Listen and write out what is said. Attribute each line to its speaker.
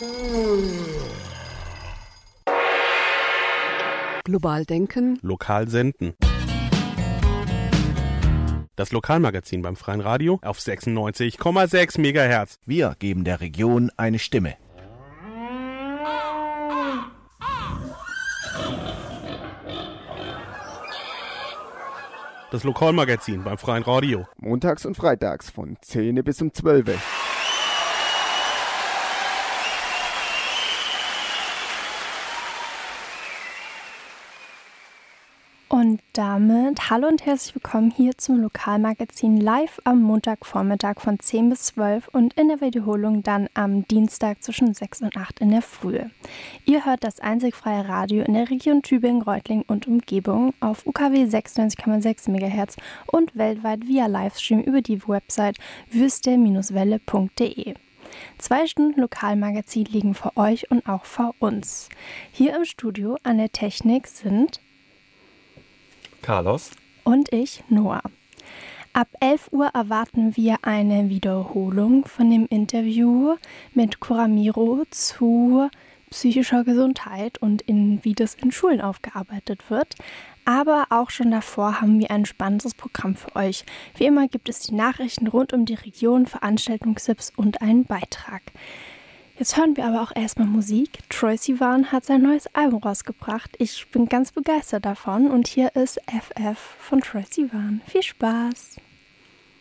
Speaker 1: Global denken.
Speaker 2: Lokal senden. Das Lokalmagazin beim Freien Radio auf 96,6 MHz.
Speaker 3: Wir geben der Region eine Stimme.
Speaker 2: Das Lokalmagazin beim Freien Radio.
Speaker 4: Montags und freitags von 10 bis um 12.
Speaker 5: Und damit hallo und herzlich willkommen hier zum Lokalmagazin live am Montagvormittag von 10 bis 12 und in der Wiederholung dann am Dienstag zwischen 6 und 8 in der Früh. Ihr hört das einzig freie Radio in der Region Tübingen, Reutlingen und Umgebung auf UKW 96,6 MHz und weltweit via Livestream über die Website würste-welle.de. 2 Stunden Lokalmagazin liegen vor euch und auch vor uns. Hier im Studio an der Technik sind
Speaker 6: Carlos
Speaker 5: und ich, Noah. Ab 11 Uhr erwarten wir eine Wiederholung von dem Interview mit Kuramiro zu psychischer Gesundheit und wie das in Schulen aufgearbeitet wird. Aber auch schon davor haben wir ein spannendes Programm für euch. Wie immer gibt es die Nachrichten rund um die Region, Veranstaltungstipps und einen Beitrag. Jetzt hören wir aber auch erstmal Musik. Troye Sivan hat sein neues Album rausgebracht. Ich bin ganz begeistert davon und hier ist FF von Troye Sivan. Viel Spaß!